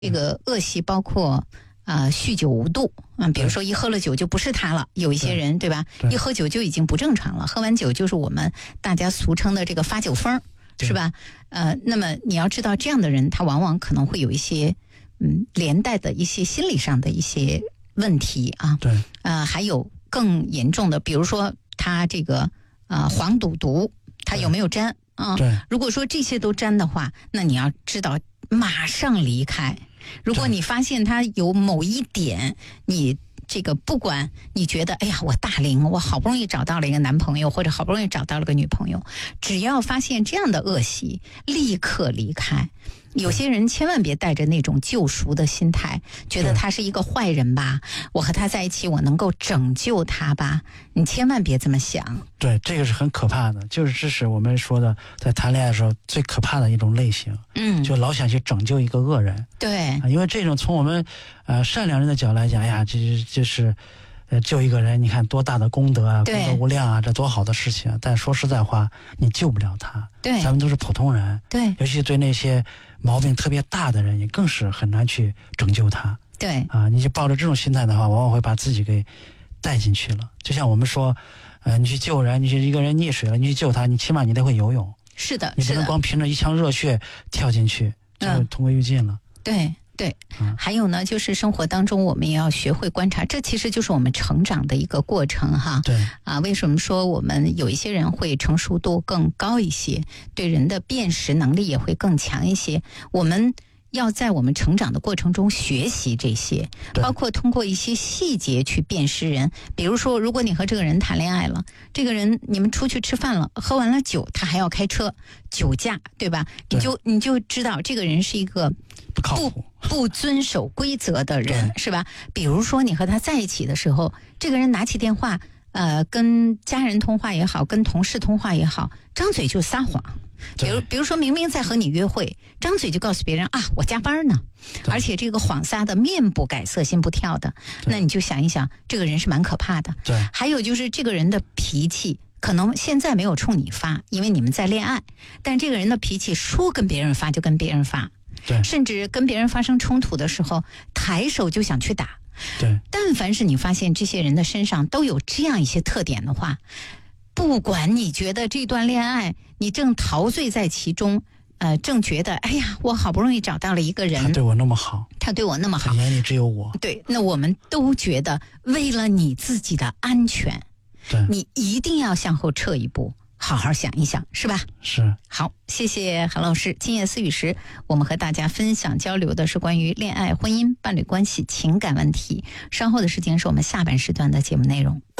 这个恶习包括酗酒无度比如说一喝了酒就不是他了，有一些人 对吧，一喝酒就已经不正常了，喝完酒就是我们大家俗称的这个发酒疯，是吧？那么你要知道，这样的人他往往可能会有一些连带的一些心理上的一些问题啊。 对， 还有更严重的，比如说他这个黄赌毒，他有没有沾啊？ 对， 如果说这些都沾的话，那你要知道马上离开。如果你发现他有某一点，你这个不管你觉得哎呀我大龄，我好不容易找到了一个男朋友，或者好不容易找到了个女朋友，只要发现这样的恶习，立刻离开。有些人千万别带着那种救赎的心态，觉得他是一个坏人吧，我和他在一起我能够拯救他吧，你千万别这么想。 对，这个是很可怕的，就是这是我们说的在谈恋爱的时候最可怕的一种类型。就老想去拯救一个恶人。 对， 因为这种从我们善良人的角度来讲，哎呀，这是救一个人，你看多大的功德啊，功德无量啊，这多好的事情啊！但说实在话，你救不了他。 对， 咱们都是普通人。 对， 尤其对那些毛病特别大的人，也更是很难去拯救他。 对你就抱着这种心态的话，往往会把自己给带进去了。就像我们说，你去救人，你去一个人溺水了，你去救他，你起码你得会游泳。 是的， 你不能光凭着一腔热血跳进去，就同归于尽了。 对。对，还有呢，就是生活当中我们也要学会观察，这其实就是我们成长的一个过程哈。 对为什么说我们有一些人会成熟度更高一些，对人的辨识能力也会更强一些？我们要在我们成长的过程中学习这些，包括通过一些细节去辨识人。比如说，如果你和这个人谈恋爱了，这个人你们出去吃饭了，喝完了酒，他还要开车，酒驾，对吧？你就知道这个人是一个不靠谱、 不遵守规则的人，是吧？比如说你和他在一起的时候，这个人拿起电话，跟家人通话也好，跟同事通话也好，张嘴就撒谎。比如说明明在和你约会，张嘴就告诉别人我加班呢，而且这个谎撒的面不改色心不跳的，那你就想一想，这个人是蛮可怕的。 对， 还有就是这个人的脾气可能现在没有冲你发，因为你们在恋爱，但这个人的脾气说跟别人发就跟别人发。 对， 甚至跟别人发生冲突的时候，抬手就想去打。 对， 但凡是你发现这些人的身上都有这样一些特点的话，不管你觉得这段恋爱你正陶醉在其中，正觉得哎呀，我好不容易找到了一个人， 他对我那么好， 他对我那么好， 他眼里只有我。 对，那我们都觉得为了你自己的安全，你一定要向后撤一步，好好想一想，是吧？ 是。 好，谢谢韩老师。今夜思语时，我们和大家分享交流的是关于恋爱、婚姻、伴侣关系、情感问题。稍后的时间是我们下半时段的节目内容。